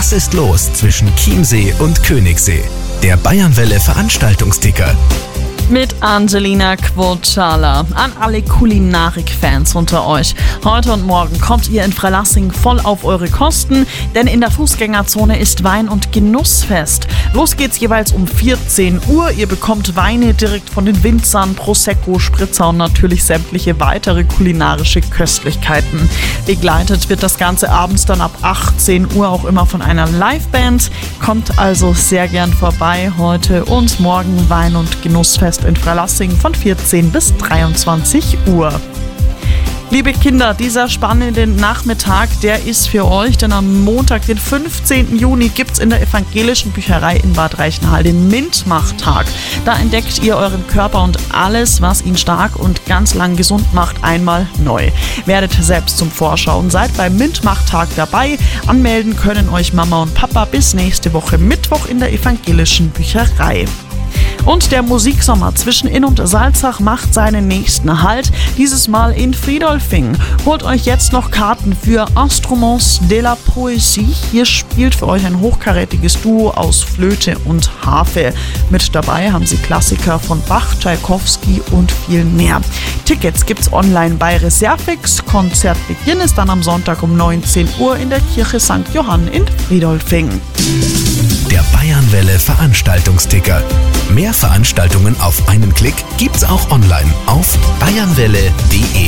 Was ist los zwischen Chiemsee und Königssee? Der Bayernwelle Veranstaltungsticker. Mit Angelina Quocala. An alle Kulinarik-Fans unter euch. Heute und morgen kommt ihr in Freilassing voll auf eure Kosten, denn in der Fußgängerzone ist Wein- und Genussfest. Los geht's jeweils um 14 Uhr. Ihr bekommt Weine direkt von den Winzern, Prosecco, Spritzer und natürlich sämtliche weitere kulinarische Köstlichkeiten. Begleitet wird das Ganze abends dann ab 18 Uhr auch immer von einer Liveband. Kommt also sehr gern vorbei. Heute und morgen Wein- und Genussfest in Freilassing von 14 bis 23 Uhr. Liebe Kinder, dieser spannende Nachmittag, der ist für euch, denn am Montag, den 15. Juni, gibt es in der Evangelischen Bücherei in Bad Reichenhall den MINT-Macht-Tag. Da entdeckt ihr euren Körper und alles, was ihn stark und ganz lang gesund macht, einmal neu. Werdet selbst zum Forscher und seid beim MINT-Macht-Tag dabei. Anmelden können euch Mama und Papa bis nächste Woche Mittwoch in der Evangelischen Bücherei. Und der Musiksommer zwischen Inn und Salzach macht seinen nächsten Halt, dieses Mal in Friedolfing. Holt euch jetzt noch Karten für Instruments de la Poésie. Hier spielt für euch ein hochkarätiges Duo aus Flöte und Harfe. Mit dabei haben sie Klassiker von Bach, Tschaikowski und viel mehr. Tickets gibt's online bei Reservix. Konzertbeginn ist dann am Sonntag um 19 Uhr in der Kirche St. Johann in Friedolfing. Der Bayernwelle Veranstaltungsticker. Mehr Veranstaltungen auf einen Klick gibt's auch online auf bayernwelle.de.